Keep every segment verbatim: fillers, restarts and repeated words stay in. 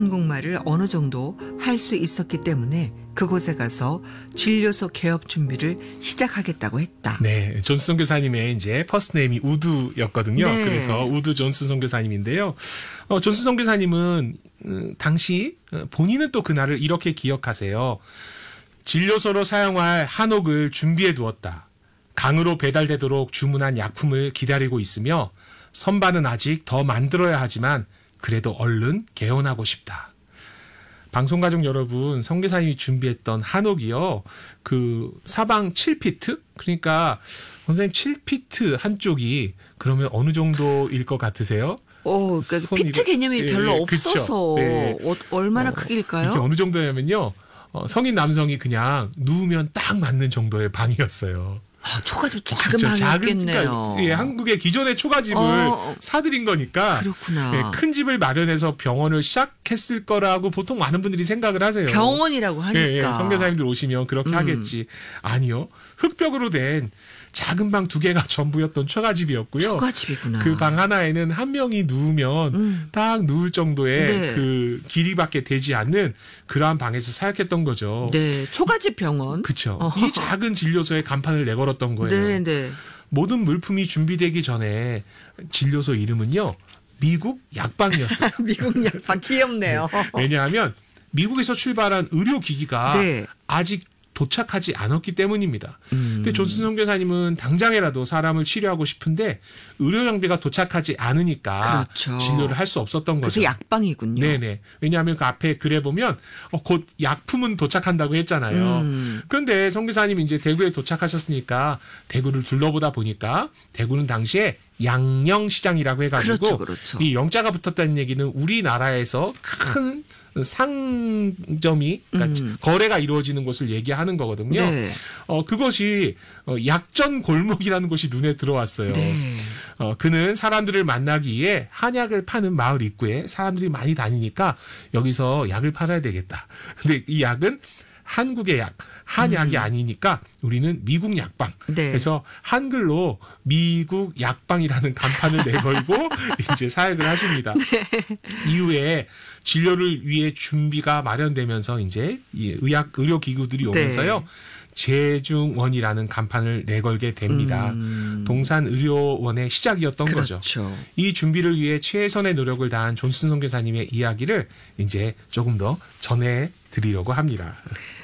한국말을 어느 정도 할 수 있었기 때문에 그곳에 가서 진료소 개업 준비를 시작하겠다고 했다. 네, 존스 선교사님의 이제 퍼스트 네임이 우드였거든요. 네. 그래서 우드 존스 선교사님인데요. 어, 존스 선교사님은 음, 당시 본인은 또 그날을 이렇게 기억하세요. 진료소로 사용할 한옥을 준비해 두었다. 강으로 배달되도록 주문한 약품을 기다리고 있으며 선반은 아직 더 만들어야 하지만 그래도 얼른 개원하고 싶다. 방송가족 여러분, 선교사님이 준비했던 한옥이요. 그 사방 칠 피트? 그러니까 선생님 칠 피트 한쪽이 그러면 어느 정도일 것 같으세요? 오, 그러니까 피트 개념이 예, 별로 예, 없어서 네. 어, 얼마나 어, 크길까요? 이게 어느 정도냐면요. 어, 성인 남성이 그냥 누우면 딱 맞는 정도의 방이었어요. 아, 초가집 작은 그렇죠. 방이었겠네요. 그러니까, 예, 한국의 기존의 초가집을 어, 사들인 거니까 그렇구나. 예, 큰 집을 마련해서 병원을 시작했을 거라고 보통 많은 분들이 생각을 하세요. 병원이라고 하니까. 예, 예, 선교사님들 오시면 그렇게 음. 하겠지. 아니요. 흙벽으로 된 작은 방 두 개가 전부였던 초가집이었고요. 초가집이구나. 그 방 하나에는 한 명이 누우면 음. 딱 누울 정도의 네. 그 길이밖에 되지 않는 그러한 방에서 사역했던 거죠. 네, 초가집 병원. 그렇죠. 어허. 이 작은 진료소에 간판을 내걸었던 거예요. 네, 네. 모든 물품이 준비되기 전에 진료소 이름은요. 미국 약방이었어요. 미국 약방 귀엽네요. 왜냐하면 미국에서 출발한 의료기기가 네. 아직 도착하지 않았기 때문입니다. 음. 근데 존슨 선교사님은 당장이라도 사람을 치료하고 싶은데 의료 장비가 도착하지 않으니까 그렇죠. 진료를 할 수 없었던 거죠. 그래서 약방이군요. 네네. 왜냐하면 그 앞에 글에 보면 어, 곧 약품은 도착한다고 했잖아요. 음. 그런데 선교사님이 이제 대구에 도착하셨으니까 대구를 둘러보다 보니까 대구는 당시에 양령시장이라고 해가지고 그렇죠, 그렇죠. 이 영자가 붙었다는 얘기는 우리나라에서 큰 상점이 그러니까 음. 거래가 이루어지는 곳을 얘기하는 거거든요. 네. 어 그것이 어, 약전 골목이라는 곳이 눈에 들어왔어요. 네. 어 그는 사람들을 만나기 위해 한약을 파는 마을 입구에 사람들이 많이 다니니까 여기서 약을 팔아야 되겠다. 근데 이 약은 한국의 약, 한약이 음. 아니니까 우리는 미국 약방. 네. 그래서 한글로 미국 약방이라는 간판을 내걸고 이제 사역을 하십니다. 네. 이후에 진료를 위해 준비가 마련되면서 이제 이 의학 의료 기구들이 오면서요. 네. 재중원이라는 간판을 내걸게 됩니다. 음. 동산 의료원의 시작이었던 그렇죠. 거죠. 이 준비를 위해 최선의 노력을 다한 존슨 선교사님의 이야기를 이제 조금 더 전해 드리려고 합니다.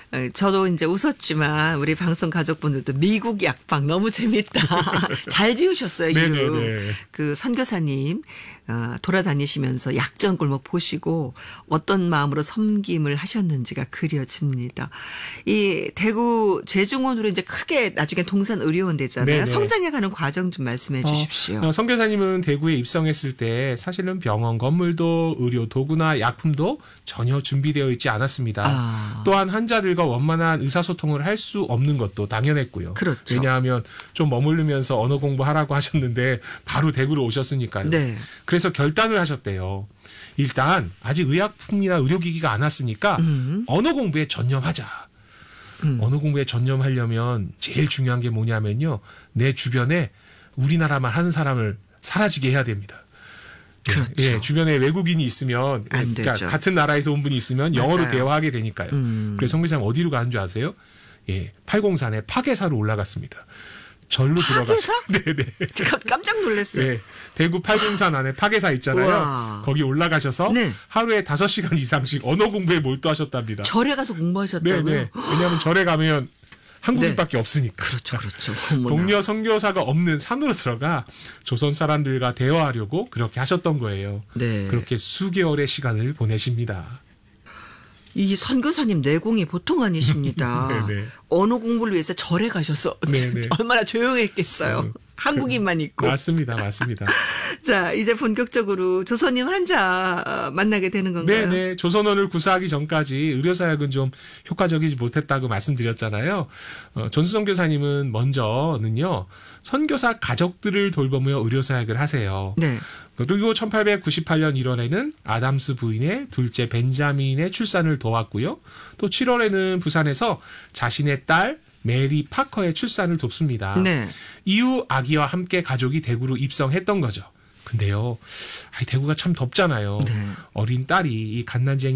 저도 이제 웃었지만 우리 방송 가족분들도 미국 약방 너무 재밌다. 잘 지으셨어요. 이름. 네네네. 그 선교사님 어, 돌아다니시면서 약전 골목 보시고 어떤 마음으로 섬김을 하셨는지가 그려집니다. 이 대구 재중원으로 이제 크게 나중에 동산 의료원 되잖아요. 네네. 성장해가는 과정 좀 말씀해 주십시오. 어, 어, 선교사님은 대구에 입성했을 때 사실은 병원 건물도 의료 도구나 약품도 전혀 준비되어 있지 않았습니다. 아. 또한 환자들과 원만한 의사소통을 할 수 없는 것도 당연했고요. 그렇죠. 왜냐하면 좀 머무르면서 언어 공부하라고 하셨는데 바로 대구로 오셨으니까요. 네. 그래서 결단을 하셨대요. 일단 아직 의약품이나 의료기기가 안 왔으니까 음. 언어 공부에 전념하자. 음. 언어 공부에 전념하려면 제일 중요한 게 뭐냐면요. 내 주변에 우리나라만 하는 사람을 사라지게 해야 됩니다. 그렇죠. 예, 주변에 외국인이 있으면 안 그러니까 되죠. 같은 나라에서 온 분이 있으면 영어로 맞아요. 대화하게 되니까요. 음. 그래서 성교사님 어디로 가는 줄 아세요? 예, 팔공산에 파괴사로 올라갔습니다. 절로 들어가서 파괴사? 네네. 제가 깜짝 놀랐어요. 네, 대구 팔공산 안에 파괴사 있잖아요. 우와. 거기 올라가셔서 네. 하루에 다섯 시간 이상씩 언어 공부에 몰두하셨답니다. 절에 가서 공부하셨다고요? 네네. 왜냐하면 절에 가면 한국인밖에 네. 없으니까. 그렇죠, 그렇죠. 어머나. 동료 선교사가 없는 산으로 들어가 조선 사람들과 대화하려고 그렇게 하셨던 거예요. 네. 그렇게 수개월의 시간을 보내십니다. 이 선교사님 내공이 보통 아니십니다. 네네. 언어 공부를 위해서 절에 가셔서 네네. 얼마나 조용했겠어요. 음, 한국인만 있고. 맞습니다, 맞습니다. 자, 이제 본격적으로 조선님 환자 어, 만나게 되는 건가요? 네네. 조선원을 구사하기 전까지 의료사역은 좀 효과적이지 못했다고 말씀드렸잖아요. 어, 존스 선교사님은 먼저는요, 선교사 가족들을 돌보며 의료사역을 하세요. 네. 그리고 천팔백구십팔 년 일월에는 아담스 부인의 둘째 벤자민의 출산을 도왔고요. 또 칠월에는 부산에서 자신의 딸 메리 파커의 출산을 돕습니다. 네. 이후 아기와 함께 가족이 대구로 입성했던 거죠. 근데요, 아이, 대구가 참 덥잖아요. 네. 어린 딸이 이 갓난쟁이